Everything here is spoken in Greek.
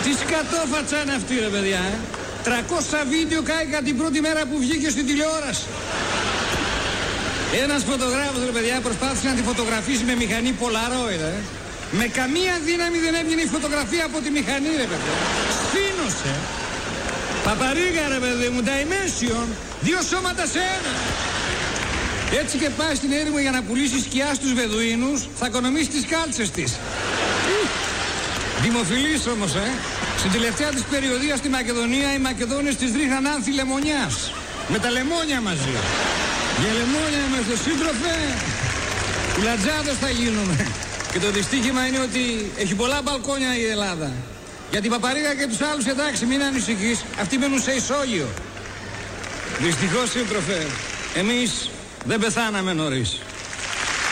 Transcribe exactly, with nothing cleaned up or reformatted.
Τι σκατόφατσα είναι αυτή ρε παιδιά, ε? τριακόσια βίντεο κάηκα την πρώτη μέρα που βγήκε στην τηλεόραση. Ένας φωτογράφος ρε παιδιά προσπάθησε να τη φωτογραφίσει με μηχανή Polaroid, ε? Με καμία δύναμη δεν έβγαινε η φωτογραφία από τη μηχανή ρε παιδιά. Σφήνωσε. Παπαρίγα ρε παιδί μου, Dimension, δύο σώματα σε ένα. Έτσι και πάει στην έρημο για να πουλήσει σκιά στους Βεδουίνους, θα οικονομήσει τις κάλτσες της. Δημοφιλής όμως, ε. Στην τελευταία της περιοδία στη Μακεδονία, οι Μακεδόνες της ρίχναν άνθη λεμονιάς. Με τα λεμόνια μαζί. Για λεμόνια είμαστε σύντροφε. Κουλατζάδες θα γίνουμε. Και το δυστύχημα είναι ότι έχει πολλά μπαλκόνια η Ελλάδα. Για την Παπαρίγα και τους άλλους εντάξει, μην ανησυχείς. Αυτοί μένουν σε ισόγειο. Δυστυχώς σύντροφε, εμείς δεν πεθάναμε νωρίς.